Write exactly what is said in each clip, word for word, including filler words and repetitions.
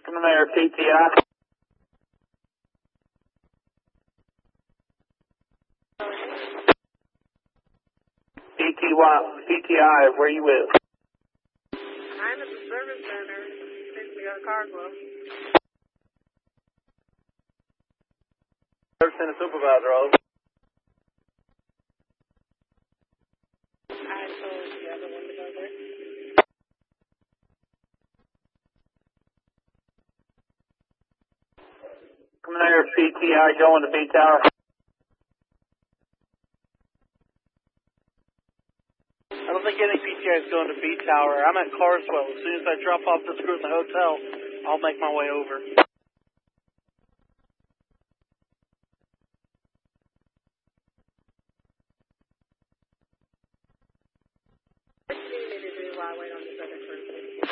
Coming there, P T I. P T Y, P T I, where you with? I'm at the service center. Since we got a car club. Service center supervisor, over. I told the other one to go there. Coming there, P T I, going to B Tower. I don't think any P T I is going to B Tower. I'm at Carswell. As soon as I drop off this crew at the hotel, I'll make my way over. What do you need me to do while I wait on this other crew?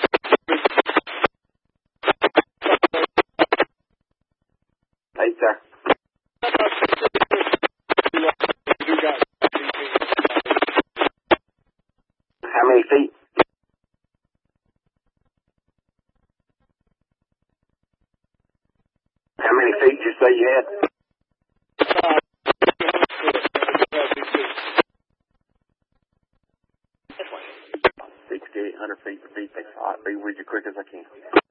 Hey, sir. How many feet? How many feet you say you had? sixty-eight hundred feet to beat. All right, be with you quick as I can.